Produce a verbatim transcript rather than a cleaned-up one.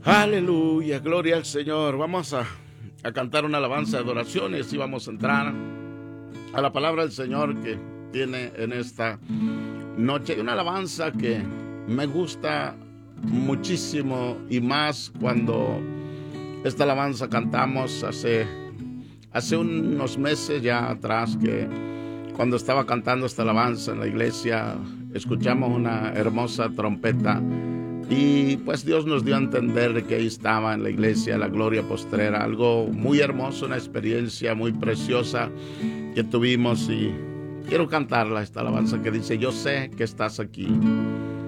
Aleluya, gloria al Señor. Vamos a, a cantar una alabanza de adoraciones y vamos a entrar a la palabra del Señor que tiene en esta noche. Una alabanza que me gusta muchísimo y más cuando esta alabanza cantamos hace, hace unos meses ya atrás, que cuando estaba cantando esta alabanza en la iglesia escuchamos una hermosa trompeta. Y pues Dios nos dio a entender que ahí estaba en la iglesia la gloria postrera, algo muy hermoso, una experiencia muy preciosa que tuvimos. Y quiero cantarla, esta alabanza que dice: yo sé que estás aquí.